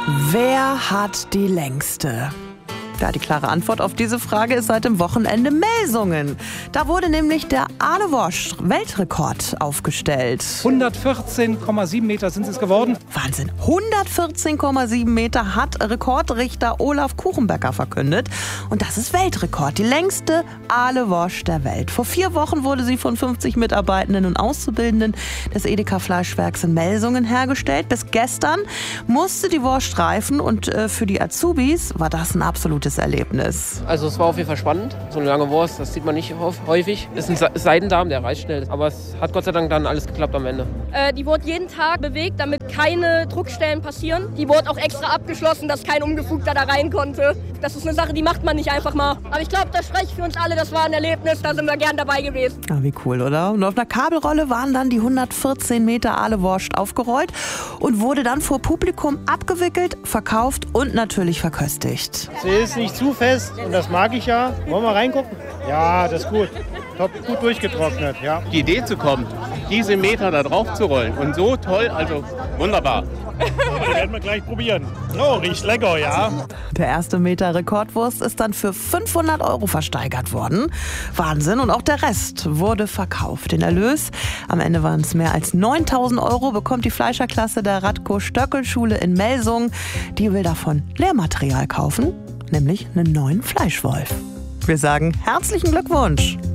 Wer hat die längste? Ja, die klare Antwort auf diese Frage ist seit dem Wochenende Melsungen. Da wurde nämlich der Ahle-Wurst-Weltrekord aufgestellt. 114,7 Meter sind es geworden. Wahnsinn. 114,7 Meter hat Rekordrichter Olaf Kuchenbecker verkündet. Und das ist Weltrekord, die längste Ahle-Wurst der Welt. Vor 4 Wochen wurde sie von 50 Mitarbeitenden und Auszubildenden des Edeka-Fleischwerks in Melsungen hergestellt. Bis gestern musste die Wurst reifen und für die Azubis war das ein absolutes Erlebnis. Also es war auf jeden Fall spannend. So eine lange Wurst, das sieht man nicht häufig. Ist ein Seidendarm, der reißt schnell. Aber es hat Gott sei Dank dann alles geklappt am Ende. Die wurde jeden Tag bewegt, damit keine Druckstellen passieren. Die wurde auch extra abgeschlossen, dass kein Unbefugter da rein konnte. Das ist eine Sache, die macht man nicht einfach mal. Aber ich glaube, das spricht für uns alle, das war ein Erlebnis, da sind wir gern dabei gewesen. Ja, wie cool, oder? Und auf einer Kabelrolle waren dann die 114 Meter Ahle-Wurst aufgerollt und wurde dann vor Publikum abgewickelt, verkauft und natürlich verköstigt. Sie ist nicht zu fest und das mag ich ja. Wollen wir reingucken? Ja, das ist gut. Top, gut durchgetrocknet, ja. Die Idee zu kommen, diese Meter da drauf zu rollen und so toll, also wunderbar. Das werden wir gleich probieren. Oh, riecht lecker, ja. Der erste Meter Rekordwurst ist dann für 500 € versteigert worden. Wahnsinn. Und auch der Rest wurde verkauft. Den Erlös, am Ende waren es mehr als 9.000 €, bekommt die Fleischerklasse der Radko-Stöckel-Schule in Melsungen. Die will davon Lehrmaterial kaufen, nämlich einen neuen Fleischwolf. Wir sagen herzlichen Glückwunsch.